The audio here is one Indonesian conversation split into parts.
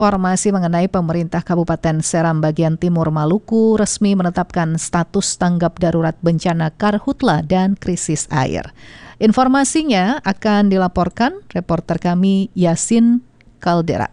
Informasi mengenai pemerintah Kabupaten Seram bagian Timur Maluku resmi menetapkan status tanggap darurat bencana karhutla dan krisis air. Informasinya akan dilaporkan reporter kami Yasin Caldera.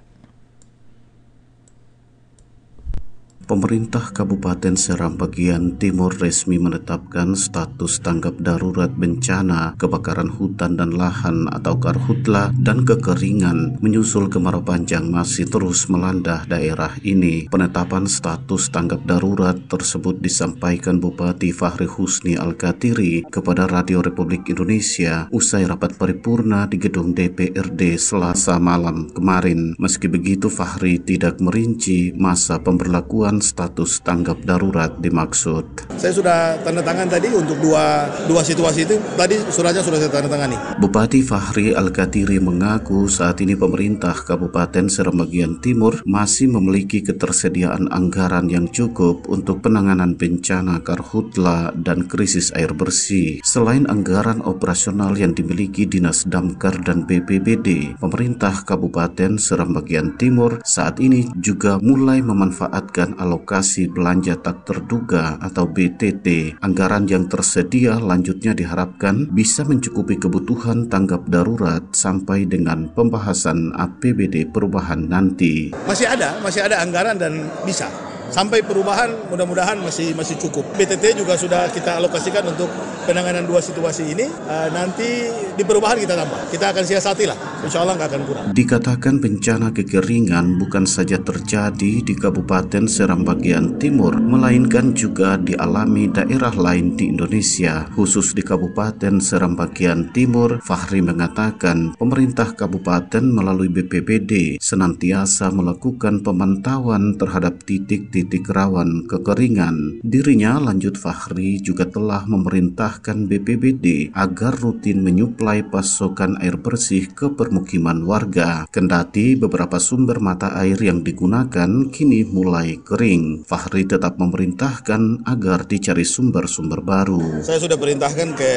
Pemerintah Kabupaten Seram bagian Timur resmi menetapkan status tanggap darurat bencana kebakaran hutan dan lahan atau karhutla dan kekeringan menyusul kemarau panjang masih terus melanda daerah ini. Penetapan status tanggap darurat tersebut disampaikan Bupati Fahri Husni Al-Katiri kepada Radio Republik Indonesia usai rapat paripurna di gedung DPRD Selasa malam kemarin. Meski begitu, Fahri tidak merinci masa pemberlakuan status tanggap darurat dimaksud. Saya sudah tanda tangan tadi untuk dua situasi itu, tadi suratnya sudah saya tanda tangani. Bupati Fahri Al-Katiri mengaku saat ini pemerintah Kabupaten Seram bagian Timur masih memiliki ketersediaan anggaran yang cukup untuk penanganan bencana karhutla dan krisis air bersih. Selain anggaran operasional yang dimiliki Dinas Damkar dan BPBD, pemerintah Kabupaten Seram bagian Timur saat ini juga mulai memanfaatkan alokasi belanja tak terduga atau BTT. Anggaran yang tersedia lanjutnya diharapkan bisa mencukupi kebutuhan tanggap darurat sampai dengan pembahasan APBD perubahan nanti. Masih ada anggaran dan bisa. Sampai perubahan mudah-mudahan masih cukup. BTT juga sudah kita alokasikan untuk penanganan dua situasi ini. Nanti di perubahan kita tambah. Kita akan siasati lah. Insya Allah nggak akan kurang. Dikatakan bencana kekeringan bukan saja terjadi di Kabupaten Seram bagian Timur, melainkan juga dialami daerah lain di Indonesia. Khusus di Kabupaten Seram bagian Timur, Fahri mengatakan pemerintah kabupaten melalui BPBD senantiasa melakukan pemantauan terhadap titik rawan kekeringan. Dirinya, lanjut Fahri, juga telah memerintahkan BPBD agar rutin menyuplai pasokan air bersih ke permukiman warga. Kendati beberapa sumber mata air yang digunakan kini mulai kering, Fahri tetap memerintahkan agar dicari sumber-sumber baru. Saya sudah perintahkan ke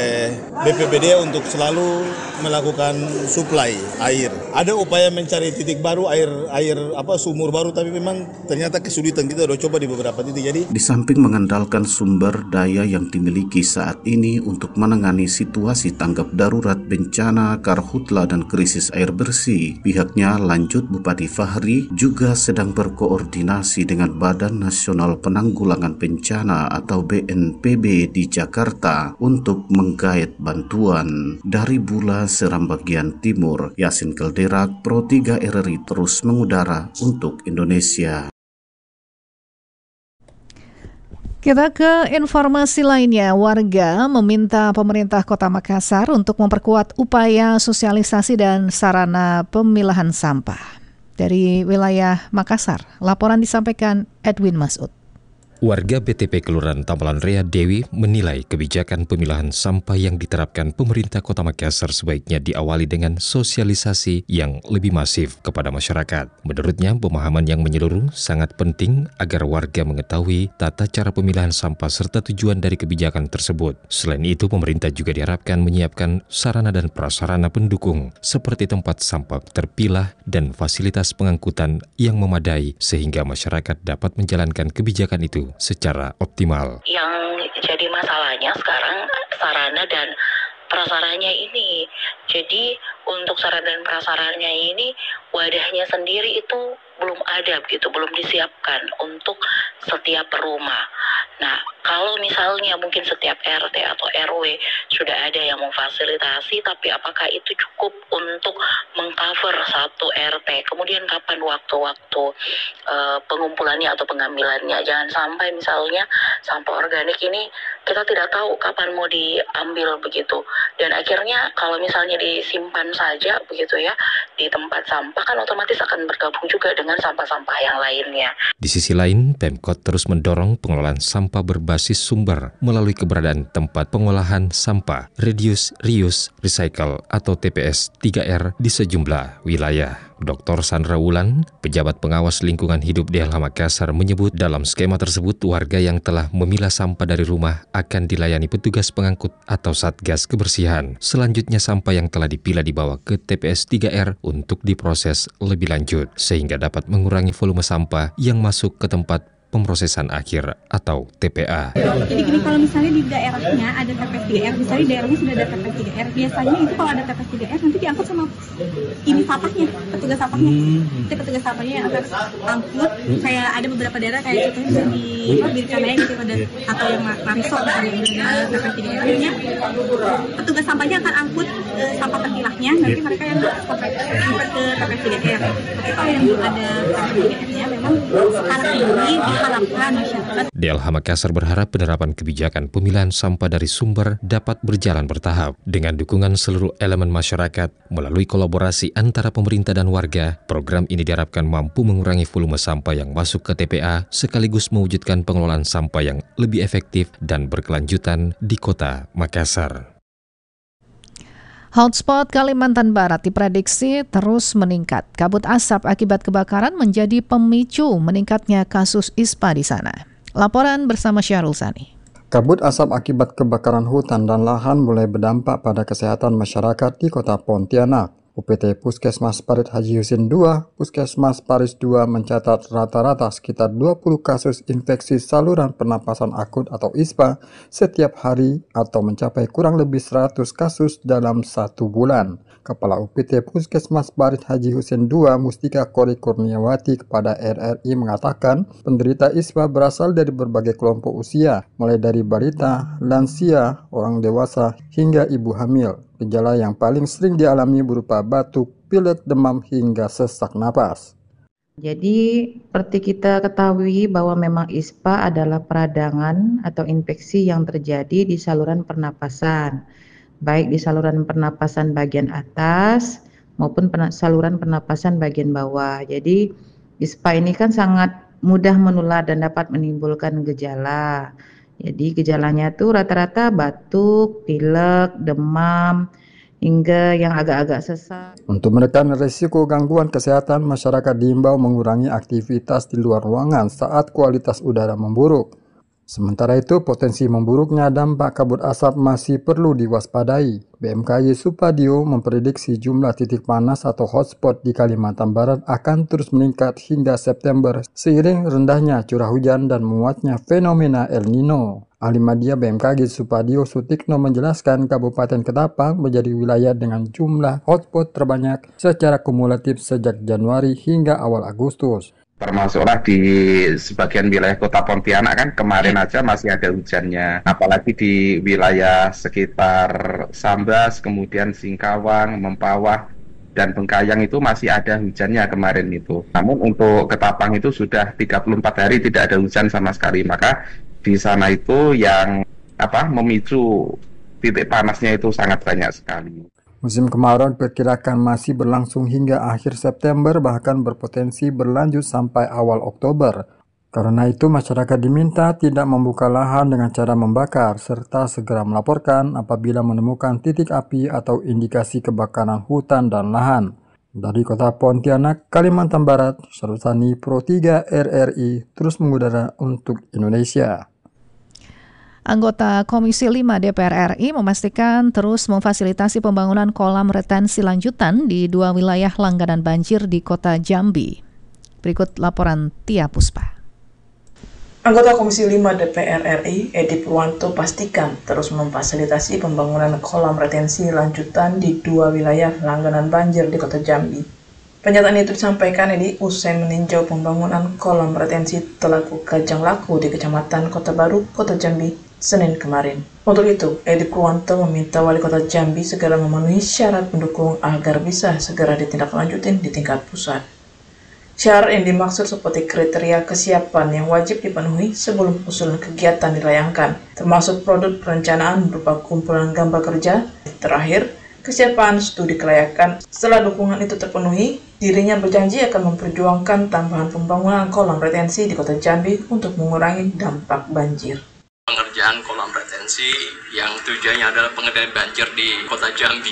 BPBD untuk selalu melakukan suplai air. Ada upaya mencari titik baru sumur baru, tapi memang ternyata kesulitan. Kita udah coba di beberapa titik. Jadi di samping mengandalkan sumber daya yang dimiliki saat ini untuk menangani situasi tanggap darurat bencana karhutla dan krisis air bersih, pihaknya, lanjut Bupati Fahri, juga sedang berkoordinasi dengan Badan Nasional Penanggulangan Bencana atau BNPB di Jakarta untuk menggait bantuan. Dari Bula, Seram bagian Timur, Yasin Caldera, Pro 3 RRI terus mengudara untuk Indonesia. Kita ke informasi lainnya. Warga meminta pemerintah Kota Makassar untuk memperkuat upaya sosialisasi dan sarana pemilahan sampah. Dari wilayah Makassar, laporan disampaikan Edwin Masud. Warga BTP Kelurahan Tambalan Rea Dewi menilai kebijakan pemilahan sampah yang diterapkan pemerintah Kota Makassar sebaiknya diawali dengan sosialisasi yang lebih masif kepada masyarakat. Menurutnya, pemahaman yang menyeluruh sangat penting agar warga mengetahui tata cara pemilahan sampah serta tujuan dari kebijakan tersebut. Selain itu, pemerintah juga diharapkan menyiapkan sarana dan prasarana pendukung seperti tempat sampah terpilah dan fasilitas pengangkutan yang memadai sehingga masyarakat dapat menjalankan kebijakan itu secara optimal. Yang jadi masalahnya sekarang sarana dan prasarannya ini. Jadi untuk sarana dan prasarannya ini wadahnya sendiri itu belum ada begitu, belum disiapkan untuk setiap rumah. Nah, kalau misalnya mungkin setiap RT atau RW sudah ada yang memfasilitasi, tapi apakah itu cukup untuk mengcover satu RT? Kemudian kapan waktu-waktu pengumpulannya atau pengambilannya? Jangan sampai misalnya sampah organik ini kita tidak tahu kapan mau diambil begitu. Dan akhirnya kalau misalnya disimpan saja begitu ya di tempat sampah, kan otomatis akan bergabung juga dengan sampah-sampah yang lainnya. Di sisi lain, Pemkot terus mendorong pengelolaan sampah berbasis sumber melalui keberadaan tempat pengolahan sampah, reduce, reuse, recycle atau TPS 3R di sejumlah wilayah. Dr. Sandra Wulan, pejabat pengawas lingkungan hidup DLH Makassar, menyebut dalam skema tersebut warga yang telah memilah sampah dari rumah akan dilayani petugas pengangkut atau Satgas Kebersihan. Selanjutnya sampah yang telah dipilah dibawa ke TPS 3R untuk diproses lebih lanjut sehingga dapat mengurangi volume sampah yang masuk ke tempat pemrosesan akhir atau TPA. Jadi gini, kalau misalnya di daerahnya ada TPS 3R, misalnya di daerahnya sudah ada TPS 3R, biasanya itu kalau ada TPS 3R nanti diangkut sama ini sampahnya, petugas sampahnya. Itu petugas sampahnya yang akan angkut, kayak ada beberapa daerah kayak contohnya di Canaya gitu ada, atau yang Mariso ada TPS 3R-nya. Petugas sampahnya akan angkut sampah terpilahnya, nanti mereka yang sampai ke TPS 3R. Tapi kalau yang ada TPS 3R-nya memang sekarang ini DLH Makassar berharap penerapan kebijakan pemilahan sampah dari sumber dapat berjalan bertahap dengan dukungan seluruh elemen masyarakat melalui kolaborasi antara pemerintah dan warga. Program ini diharapkan mampu mengurangi volume sampah yang masuk ke TPA sekaligus mewujudkan pengelolaan sampah yang lebih efektif dan berkelanjutan di Kota Makassar. Hotspot Kalimantan Barat diprediksi terus meningkat. Kabut asap akibat kebakaran menjadi pemicu meningkatnya kasus ISPA di sana. Laporan bersama Syahrul Sani. Kabut asap akibat kebakaran hutan dan lahan mulai berdampak pada kesehatan masyarakat di Kota Pontianak. UPT Puskesmas Parit Haji Husin II, Puskesmas Paris II mencatat rata-rata sekitar 20 kasus infeksi saluran pernapasan akut atau ISPA setiap hari atau mencapai kurang lebih 100 kasus dalam 1 bulan. Kepala UPT Puskesmas Parit Haji Husin II, Mustika Kori Kurniawati kepada RRI mengatakan penderita ISPA berasal dari berbagai kelompok usia, mulai dari balita, lansia, orang dewasa, hingga ibu hamil. Gejala yang paling sering dialami berupa batuk, pilek, demam, hingga sesak napas. Jadi, seperti kita ketahui bahwa memang ISPA adalah peradangan atau infeksi yang terjadi di saluran pernapasan, baik di saluran pernapasan bagian atas maupun saluran pernapasan bagian bawah. Jadi, ISPA ini kan sangat mudah menular dan dapat menimbulkan gejala. Jadi gejalanya tuh rata-rata batuk, pilek, demam, hingga yang agak-agak sesak. Untuk menekan risiko gangguan kesehatan, masyarakat diimbau mengurangi aktivitas di luar ruangan saat kualitas udara memburuk. Sementara itu, potensi memburuknya dampak kabut asap masih perlu diwaspadai. BMKG Supadio memprediksi jumlah titik panas atau hotspot di Kalimantan Barat akan terus meningkat hingga September seiring rendahnya curah hujan dan menguatnya fenomena El Nino. Ahli Media BMKG Supadio Sutikno menjelaskan Kabupaten Ketapang menjadi wilayah dengan jumlah hotspot terbanyak secara kumulatif sejak Januari hingga awal Agustus. Termasuklah di sebagian wilayah Kota Pontianak kan kemarin aja masih ada hujannya. Apalagi di wilayah sekitar Sambas, kemudian Singkawang, Mempawah, dan Bengkayang itu masih ada hujannya kemarin itu. Namun untuk Ketapang itu sudah 34 hari tidak ada hujan sama sekali. Maka di sana itu yang memicu titik panasnya itu sangat banyak sekali. Musim kemarau diperkirakan masih berlangsung hingga akhir September, bahkan berpotensi berlanjut sampai awal Oktober. Karena itu, masyarakat diminta tidak membuka lahan dengan cara membakar, serta segera melaporkan apabila menemukan titik api atau indikasi kebakaran hutan dan lahan. Dari Kota Pontianak, Kalimantan Barat, Syahrul Sani, Pro 3 RRI, terus mengudara untuk Indonesia. Anggota Komisi 5 DPR RI memastikan terus memfasilitasi pembangunan kolam retensi lanjutan di 2 wilayah langganan banjir di Kota Jambi. Berikut laporan Tia Puspa. Anggota Komisi 5 DPR RI, Edi Purwanto, pastikan terus memfasilitasi pembangunan kolam retensi lanjutan di 2 wilayah langganan banjir di Kota Jambi. Pernyataan itu disampaikan Edi usai meninjau pembangunan kolam retensi Telaku Kajang Laku di Kecamatan Kota Baru, Kota Jambi, Senin kemarin. Untuk itu, Edi Purwanto meminta Wali Kota Jambi segera memenuhi syarat pendukung agar bisa segera ditindaklanjutin di tingkat pusat. Syarat yang dimaksud seperti kriteria kesiapan yang wajib dipenuhi sebelum usulan kegiatan dilayangkan, termasuk produk perencanaan berupa kumpulan gambar kerja. Terakhir, kesiapan studi kelayakan. Setelah dukungan itu terpenuhi, dirinya berjanji akan memperjuangkan tambahan pembangunan kolam retensi di Kota Jambi untuk mengurangi dampak banjir. Pengerjaan kolam retensi yang tujuannya adalah pengendalian banjir di Kota Jambi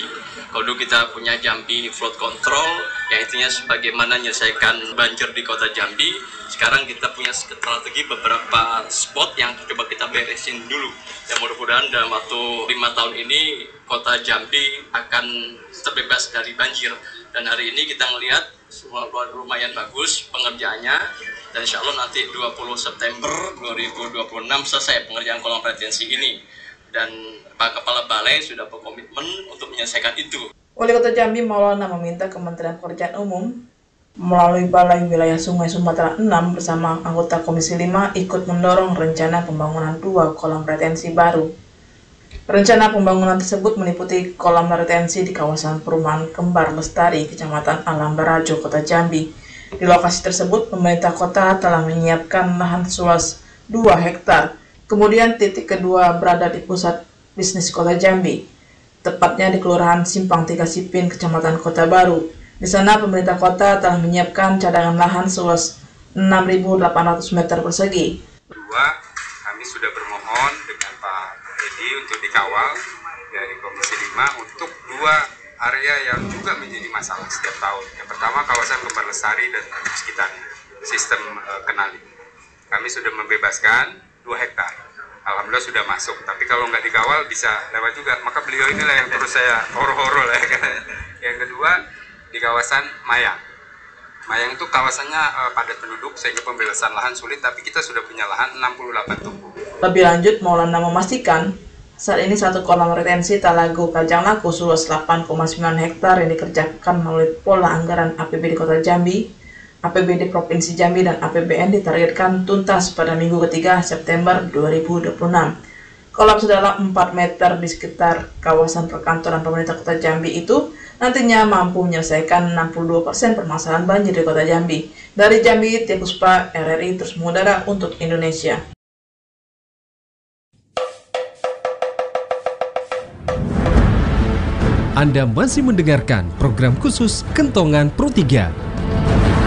Kalau dulu kita punya Jambi Flood Control, yang intinya sebagaimana menyelesaikan banjir di kota Jambi. Sekarang kita punya strategi beberapa spot yang coba kita beresin dulu. Yang mudah-mudahan dalam waktu 5 tahun ini kota Jambi akan terbebas dari banjir. Dan hari ini kita melihat semua lumayan bagus pengerjaannya. Dan insya Allah nanti 20 September 2026 selesai pengerjaan kolam retensi ini. Dan Pak Kepala Balai sudah berkomitmen untuk menyelesaikan itu. Wali Kota Jambi Maulana meminta Kementerian Pekerjaan Umum melalui Balai Wilayah Sungai Sumatera 6 bersama anggota Komisi 5 ikut mendorong rencana pembangunan 2 kolam retensi baru. Rencana pembangunan tersebut meliputi kolam retensi di kawasan perumahan Kembar Lestari, Kecamatan Alam Barajo, Kota Jambi. Di lokasi tersebut, pemerintah kota telah menyiapkan lahan seluas 2 hektar. Kemudian titik kedua berada di pusat bisnis Kota Jambi, tepatnya di Kelurahan Simpang 3 Sipin, Kecamatan Kota Baru. Di sana pemerintah kota telah menyiapkan cadangan lahan seluas 6.800 meter persegi. Kedua, kami sudah bermohon dengan Pak Edi untuk dikawal dari Komisi 5 untuk 2 area yang juga menjadi masalah setiap tahun. Yang pertama kawasan Kembar Lestari dan sekitarnya, sistem kenali. Kami sudah membebaskan 2 hektar. Alhamdulillah sudah masuk, tapi kalau nggak dikawal bisa lewat juga. Maka beliau inilah yang terus saya horo-horo lah. Yang kedua, di kawasan Mayang. Mayang itu kawasannya padat penduduk sehingga pembebasan lahan sulit, tapi kita sudah punya lahan 68 tumpuk. Lebih lanjut, Maulana memastikan saat ini 1 kolam retensi Talago Kajang Laku seluas 8,9 hektar yang dikerjakan melalui pola anggaran APBD Kota Jambi, APBD Provinsi Jambi, dan APBN ditargetkan tuntas pada minggu ketiga September 2026. Kolam sedalam 4 meter di sekitar kawasan perkantoran pemerintah Kota Jambi itu nantinya mampu menyelesaikan 62% permasalahan banjir di Kota Jambi. Dari Jambi, Tia Puspa, RRI terus mengudara untuk Indonesia. Anda masih mendengarkan program khusus Kentongan Pro 3.